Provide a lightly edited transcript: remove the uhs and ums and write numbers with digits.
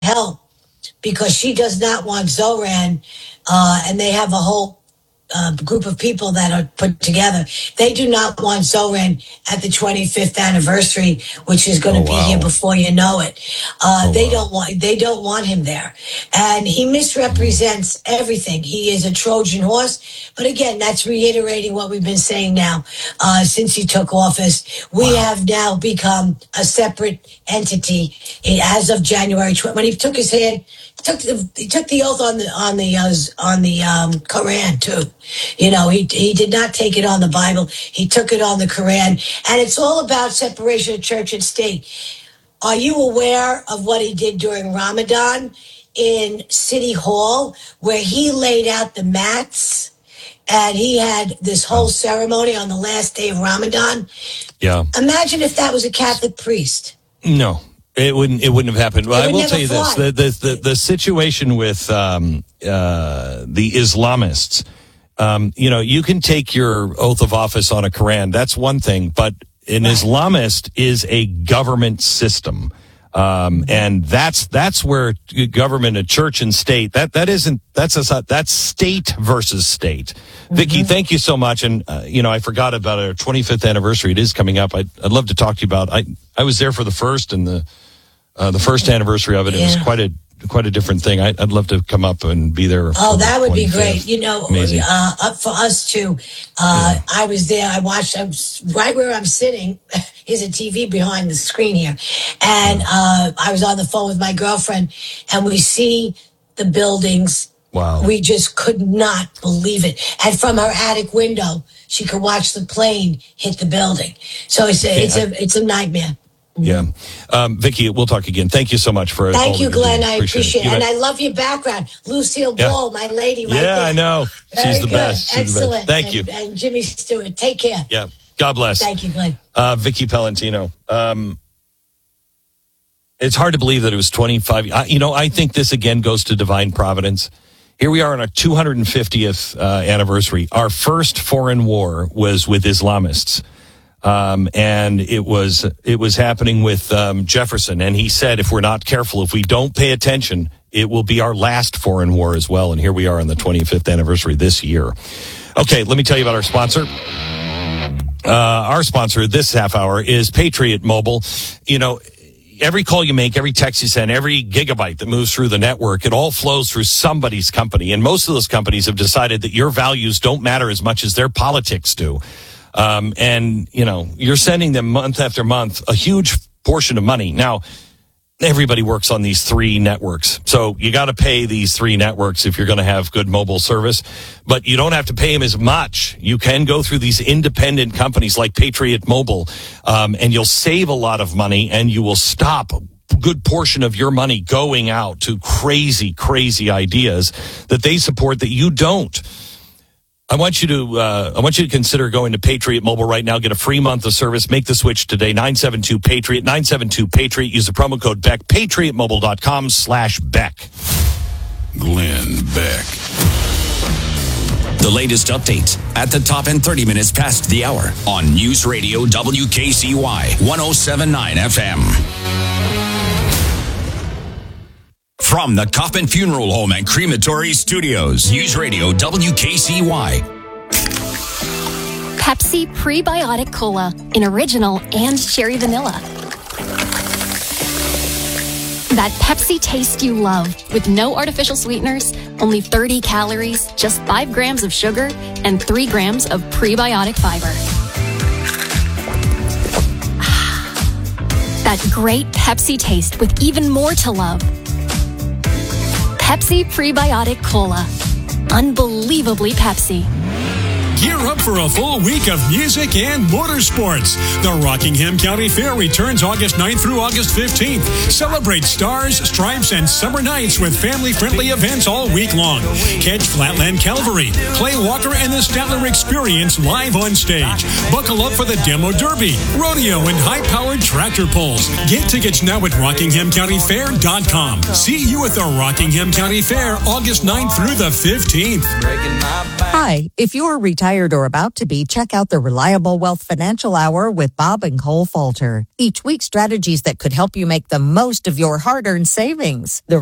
help because she does not want Zoran, and they have a whole group of people that are put together. They do not want Zoran at the 25th anniversary, which is going to be here before you know it. They don't want him there, and he misrepresents everything. He is a Trojan horse. But again, that's reiterating what we've been saying now since he took office. We have now become a separate entity as of January 20. When he took his hand. He took the oath on the Quran too. You know, he did not take it on the Bible. He took it on the Quran, and it's all about separation of church and state. Are you aware of what he did during Ramadan in City Hall, where he laid out the mats? And he had this whole ceremony on the last day of Ramadan. Yeah. Imagine if that was a Catholic priest. No. It wouldn't have happened. Well, I will tell you this: the situation with the Islamists. You can take your oath of office on a Quran. That's one thing, but an Islamist is a government system, and that's where government, a church, and state. That's state versus state. Mm-hmm. Vicki, thank you so much. And I forgot about our 25th anniversary. It is coming up. I'd love to talk to you about. I was there for the first and the first anniversary of it. It was quite a different thing. I'd love to come up and be there. Oh, that would be great. Up for us too. I was there. I watched. I was right where I'm sitting. Here's a TV behind the screen here, and I was on the phone with my girlfriend, and we see the buildings. Wow. We just could not believe it. And from her attic window, she could watch the plane hit the building. So it's a nightmare. Yeah. Vicki, we'll talk again. Thank you so much for Thank you, Glenn. I appreciate it. And I love your background. Lucille Ball, my lady right there. Yeah, I know. She's the best. Excellent. Thank you. And Jimmy Stewart. Take care. Yeah. God bless. Thank you, Glenn. Vicki Palantino. It's hard to believe that it was 25. I think this again goes to divine providence. Here we are on our 250th anniversary. Our first foreign war was with Islamists. And it was happening with Jefferson. And he said, if we're not careful, if we don't pay attention, it will be our last foreign war as well. And here we are on the 25th anniversary this year. Okay, let me tell you about our sponsor. Our sponsor this half hour is Patriot Mobile. Every call you make, every text you send, every gigabyte that moves through the network, it all flows through somebody's company. And most of those companies have decided that your values don't matter as much as their politics do. You're sending them month after month a huge portion of money. Now, everybody works on these three networks. So you got to pay these three networks if you're going to have good mobile service, but you don't have to pay them as much. You can go through these independent companies like Patriot Mobile, and you'll save a lot of money and you will stop a good portion of your money going out to crazy, crazy ideas that they support that you don't. I want you to consider going to Patriot Mobile right now. Get a free month of service. Make the switch today. 972-PATRIOT. 972-PATRIOT. Use the promo code Beck. PatriotMobile.com/Beck. Glenn Beck. The latest updates at the top and 30 minutes past the hour on News Radio WKCY 107.9 FM. From the Coffin Funeral Home and Crematory Studios, News Radio WKCY. Pepsi Prebiotic Cola in original and cherry vanilla. That Pepsi taste you love with no artificial sweeteners, only 30 calories, just 5 grams of sugar, and 3 grams of prebiotic fiber. That great Pepsi taste with even more to love. Pepsi Prebiotic Cola. Unbelievably Pepsi. Gear up for a full week of music and motorsports. The Rockingham County Fair returns August 9th through August 15th. Celebrate stars, stripes, and summer nights with family-friendly events all week long. Catch Flatland Calvary, Clay Walker, and the Statler Experience live on stage. Buckle up for the Demo Derby, rodeo, and high-powered tractor pulls. Get tickets now at RockinghamCountyFair.com. See you at the Rockingham County Fair August 9th through the 15th. Hi, if you're a retired retired or about to be, check out the Reliable Wealth Financial Hour with Bob and Cole Falter. Each week, strategies that could help you make the most of your hard-earned savings. The